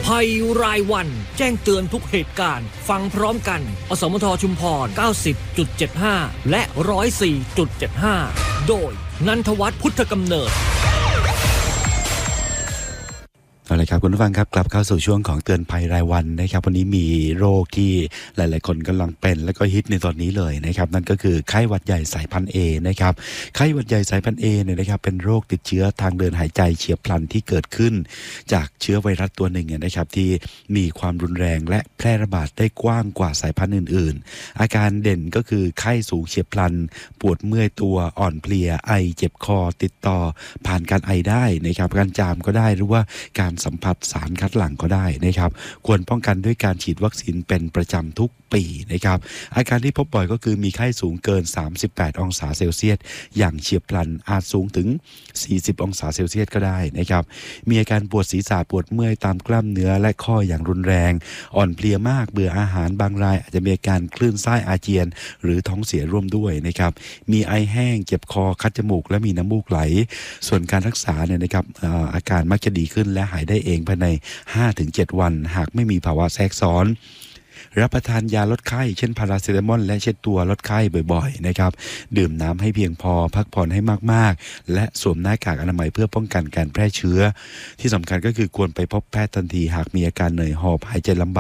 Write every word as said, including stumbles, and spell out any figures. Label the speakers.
Speaker 1: ภัยรายวันแจ้งเตือนทุกเหตุการณ์ฟังพร้อมกันอสมทชุมพร เก้าสิบจุดเจ็ดห้า และ หนึ่งร้อยสี่จุดเจ็ดห้า โดยนันทวัฒน์พุทธกำเนิด
Speaker 2: เอาละครับคุณผู้ฟังครับกลับเข้าสู่ช่วงของเตือนภัยรายวันนะครับวันนี้มีโรคที่หลายๆคนกำลังเป็นและก็ฮิตในตอนนี้เลยนะครับนั่นก็คือไข้หวัดใหญ่สายพันธุ์ A นะครับไข้หวัดใหญ่สายพันธุ์ A เนี่ยนะครับเป็นโรคติดเชื้อทางเดินหายใจเฉียบพลันที่เกิดขึ้นจากเชื้อไวรัสตัวหนึ่งนะครับที่มีความรุนแรงและแพร่ระบาดได้กว้างกว่าสายพันธุ์อื่นๆอาการเด่นก็คือไข้สูงเฉียบพลันปวดเมื่อยตัวอ่อนเพลียไอเจ็บคอติดต่อผ่านการไอได้นะครับการจามก็ได้หรือว่าการสัมผัสสารคัดหลั่งก็ได้นะครับควรป้องกันด้วยการฉีดวัคซีนเป็นประจำทุกปีนะครับอาการที่พบบ่อยก็คือมีไข้สูงเกินสามสิบแปดองศาเซลเซียสอย่างเฉียบพลันอาจสูงถึงสี่สิบองศาเซลเซียสก็ได้นะครับมีอาการปวดศีรษะปวดเมื่อยตามกล้ามเนื้อและข้ออย่างรุนแรงอ่อนเพลียมากเบื่ออาหารบางรายอาจจะมีอาการคลื่นไส้อาเจียนหรือท้องเสียร่วมด้วยนะครับมีไอแห้งเจ็บคอคัดจมูกและมีน้ำมูกไหลส่วนการรักษาเนี่ยนะครับอาการมักจะดีขึ้นและหายได้เองภายใน ห้าถึงเจ็ด วันหากไม่มีภาวะแทรกซ้อนรับประทานยาลดไข้เช่นพาราเซตามอลและเช็ดตัวลดไข้บ่อยๆนะครับดื่มน้ำให้เพียงพอพักผ่อนให้มากๆและสวมหน้ากากอนามัยเพื่อป้องกันการแพร่เชื้อที่สำคัญก็คือควรไปพบแพทย์ทันทีหากมีอาการเหนื่อยหอบหายใจลำบาก